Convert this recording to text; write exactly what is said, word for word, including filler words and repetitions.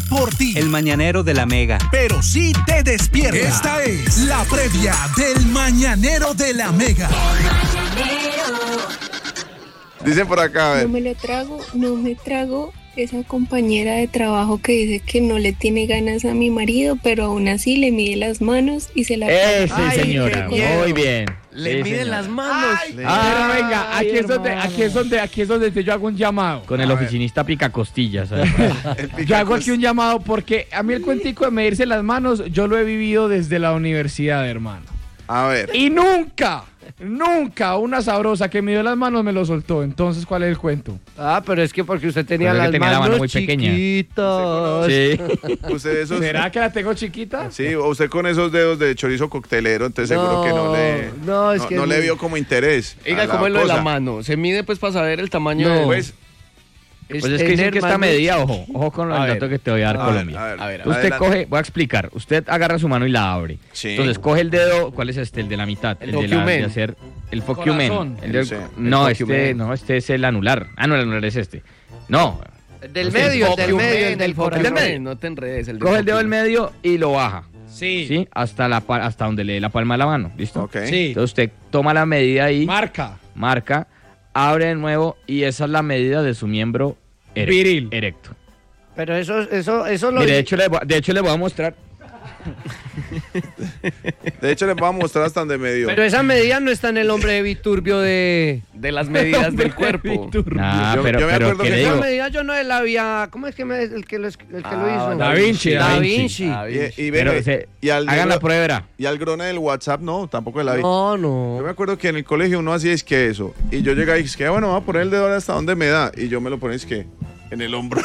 por ti. El mañanero de la Mega. Pero sí te despierta. Esta es la previa del mañanero de la Mega. Dicen por acá, a ver. No me lo trago, no me trago esa compañera de trabajo que dice que no le tiene ganas a mi marido, pero aún así le mide las manos y se la... Ese, Ay, señora, muy bien. Le Sí, miden señora. las manos. Ay, pero venga, aquí es donde, aquí es donde, aquí es donde yo hago un llamado. Con el oficinista pica costillas. Yo hago aquí un llamado porque a mí el cuentico de medirse las manos, yo lo he vivido desde la universidad, hermano. A ver. Y nunca, nunca una sabrosa que me dio las manos me lo soltó. Entonces, ¿cuál es el cuento? Ah, pero es que porque usted tenía Pero es las que tenía la manos mano muy pequeña. chiquitas. Sí. Usted esos, ¿Será que la tengo chiquita? sí, o usted con esos dedos de chorizo coctelero, entonces seguro que no le, no, es no, que no es le muy- vio como interés. a Oiga, la ¿cómo es lo de la cosa. mano? ¿Se mide pues para saber el tamaño No. de...? Pues, Es Pues es que dicen tener que esta manos medida, chi- ojo, ojo con A el ver, dato que te voy a dar, a ver, Colombia. a ver, A ver, Usted adelante. coge, voy a explicar, usted agarra su mano y la abre. Sí. Entonces coge el dedo, ¿cuál es este? El de la mitad. El de, la, document. de hacer el focumen. Corazón. El del- Sí. no, El este, document. no, este es el anular. Ah, no, el anular es este. No. Del Usted- medio, el del Document, medio, el del el del medio. focumen. No te enredes. El del Coge el dedo del focumen. medio y lo baja. Sí. ¿Sí? Hasta, la, pa- hasta donde le dé la palma de la mano. ¿Listo? Ok. Sí. Entonces usted toma la medida ahí, Marca. marca, abre de nuevo y esa es la medida de su miembro ere- Viril. erecto. Pero eso, eso, eso lo... Mire, de hecho, le, voy- de hecho le voy a mostrar. De hecho, les voy a mostrar hasta donde me dio. Pero esa medida no está en el hombre de Viturbio de, de las medidas del cuerpo. Ah, Yo- pero, yo me pero acuerdo ¿qué que le Esa digo? medida yo no la había... ¿Cómo es que me, el que lo, el que lo Ah, hizo? Da Vinci, Da Da Vinci. Vinci. Y, y, Pero venga, se- y al hagan la negro- prueba. verá. y al grone del WhatsApp, no, tampoco la vi. No, Yo no. me acuerdo que en el colegio uno hacía es que eso. Y yo llegaba y dije, que bueno, voy a poner el dedo hasta donde me da. Y yo me lo ponía es que en el hombro.